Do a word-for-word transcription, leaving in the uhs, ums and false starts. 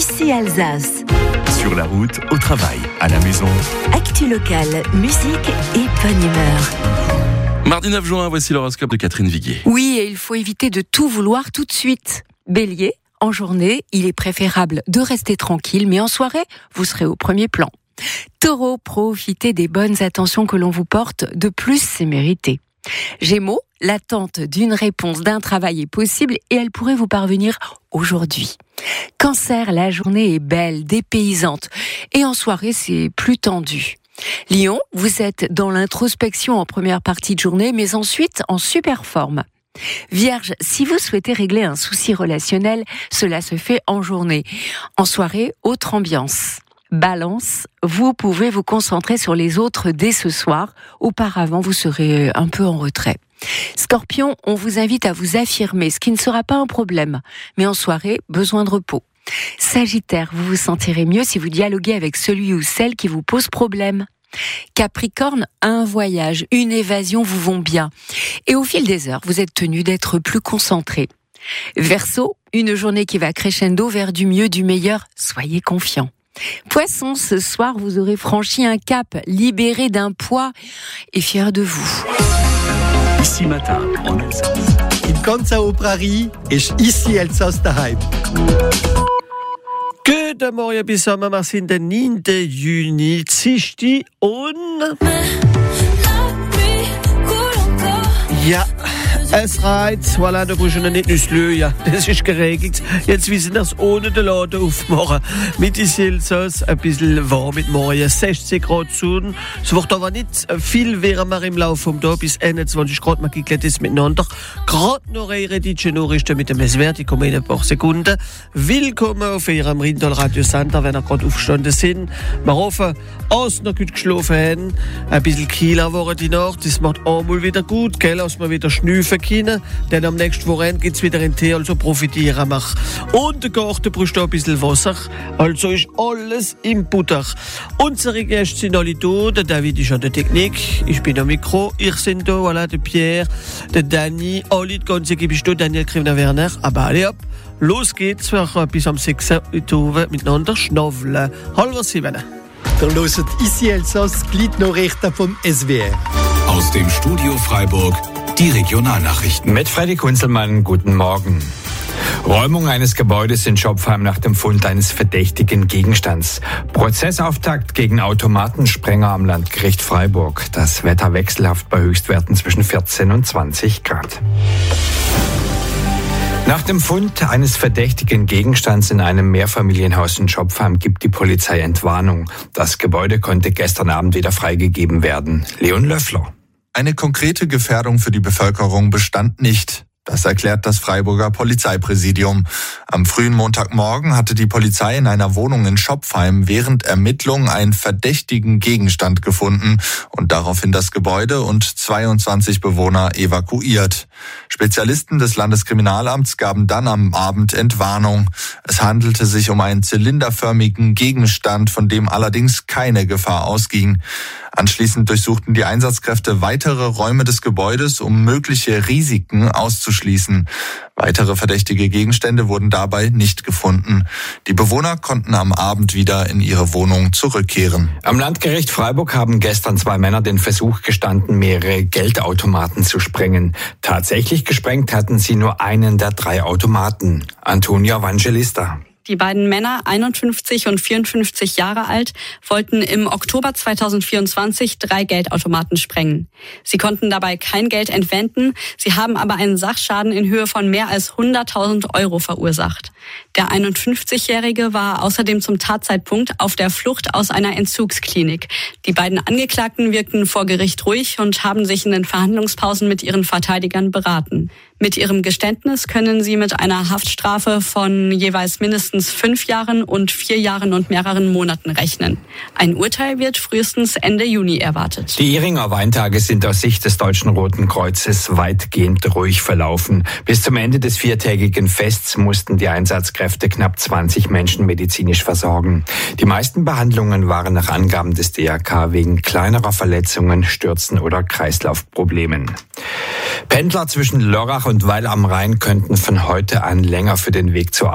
Ici Alsace. Sur la route, au travail, à la maison. Actu locale, musique et bonne humeur. Mardi neuf juin, voici l'horoscope de Catherine Viguier. Oui, et il faut éviter de tout vouloir tout de suite. Bélier, en journée, il est préférable de rester tranquille, mais en soirée, vous serez au premier plan. Taureau, profitez des bonnes attentions que l'on vous porte, de plus c'est mérité. Gémeaux, l'attente d'une réponse d'un travail est possible et elle pourrait vous parvenir aujourd'hui. Cancer, la journée est belle, dépaysante et en soirée c'est plus tendu. Lion, vous êtes dans l'introspection en première partie de journée mais ensuite en super forme. Vierge, si vous souhaitez régler un souci relationnel, cela se fait en journée. En soirée, autre ambiance. Balance, vous pouvez vous concentrer sur les autres dès ce soir. Auparavant, vous serez un peu en retrait. Scorpion, on vous invite à vous affirmer, ce qui ne sera pas un problème. Mais en soirée, besoin de repos. Sagittaire, vous vous sentirez mieux si vous dialoguez avec celui ou celle qui vous pose problème. Capricorne, un voyage, une évasion vous vont bien. Et au fil des heures, vous êtes tenu d'être plus concentré. Verseau, une journée qui va crescendo vers du mieux, du meilleur. Soyez confiant. Poisson, ce soir, vous aurez franchi un cap, libéré d'un poids et fier de vous. Ici matin, en Alsace. In Konzau Prairie ist Ici Alsace daheim. Guten Morgen bis Sommer, wir sind der neunten Juni, Dienstag und... Ja, es reizt, voilà, da brauchst du nicht auslösen, ja, das ist geregelt. Jetzt wissen wir es ohne den Laden aufmachen. Mit Ici Alsace ein bisschen warm mit morgen, sechzehn Grad Sonne. Es wird aber nicht viel während wir im Laufe vom Tag bis einundzwanzig Grad, man geklärt ist miteinander. Gerade noch Ihre deutsche Nachrichten mit dem S W R, die kommen in ein paar Sekunden. Willkommen auf Ihrem Rindal Radio Center, wenn ihr gerade aufgestanden sind. Wir hoffen, dass ihr gut geschlafen habt. Ein bisschen kühler war die Nacht, das macht einmal wieder gut, gell, dass wir wieder schnüffeln können. Denn am nächsten Wochenende geht's wieder in den Tee, also profitieren wir. Und der Garten braucht auch ein bisschen Wasser, also ist alles im Butter. Unsere Gäste sind alle da, der David ist an der Technik, ich bin am Mikro, ich bin da, voilà, der Pierre, der Danny, alle die ganze Equipe ist da, Daniel Krivner-Werner, aber alle ab. Los geht's, wir bis am sechs Uhr miteinander schnaufeln. Halb sieben. Dann hört Ici Alsace Gliednachrichten vom S W R. Aus dem Studio Freiburg, die Regionalnachrichten. Mit Freddy Kunzelmann, guten Morgen. Räumung eines Gebäudes in Schopfheim nach dem Fund eines verdächtigen Gegenstands. Prozessauftakt gegen Automatensprenger am Landgericht Freiburg. Das Wetter wechselhaft bei Höchstwerten zwischen vierzehn und zwanzig Grad. Nach dem Fund eines verdächtigen Gegenstands in einem Mehrfamilienhaus in Schopfheim gibt die Polizei Entwarnung. Das Gebäude konnte gestern Abend wieder freigegeben werden. Leon Löffler. Eine konkrete Gefährdung für die Bevölkerung bestand nicht. Das erklärt das Freiburger Polizeipräsidium. Am frühen Montagmorgen hatte die Polizei in einer Wohnung in Schopfheim während Ermittlungen einen verdächtigen Gegenstand gefunden und daraufhin das Gebäude und zweiundzwanzig Bewohner evakuiert. Spezialisten des Landeskriminalamts gaben dann am Abend Entwarnung. Es handelte sich um einen zylinderförmigen Gegenstand, von dem allerdings keine Gefahr ausging. Anschließend durchsuchten die Einsatzkräfte weitere Räume des Gebäudes, um mögliche Risiken auszuschließen. Weitere verdächtige Gegenstände wurden dabei nicht gefunden. Die Bewohner konnten am Abend wieder in ihre Wohnung zurückkehren. Am Landgericht Freiburg haben gestern zwei Männer den Versuch gestanden, mehrere Geldautomaten zu sprengen. Tatsächlich gesprengt hatten sie nur einen der drei Automaten. Antonia Vangelista. Die beiden Männer, einundfünfzig und vierundfünfzig Jahre alt, wollten im Oktober zweitausendvierundzwanzig drei Geldautomaten sprengen. Sie konnten dabei kein Geld entwenden, sie haben aber einen Sachschaden in Höhe von mehr als hunderttausend Euro verursacht. Der einundfünfzigjährige war außerdem zum Tatzeitpunkt auf der Flucht aus einer Entzugsklinik. Die beiden Angeklagten wirkten vor Gericht ruhig und haben sich in den Verhandlungspausen mit ihren Verteidigern beraten. Mit ihrem Geständnis können sie mit einer Haftstrafe von jeweils mindestens fünf Jahren und vier Jahren und mehreren Monaten rechnen. Ein Urteil wird frühestens Ende Juni erwartet. Die Ihringer Weintage sind aus Sicht des Deutschen Roten Kreuzes weitgehend ruhig verlaufen. Bis zum Ende des viertägigen Fests mussten die Einsatzkräfte knapp zwanzig Menschen medizinisch versorgen. Die meisten Behandlungen waren nach Angaben des D R K wegen kleinerer Verletzungen, Stürzen oder Kreislaufproblemen. Pendler zwischen Lörrach und Weil am Rhein könnten von heute an länger für den Weg zur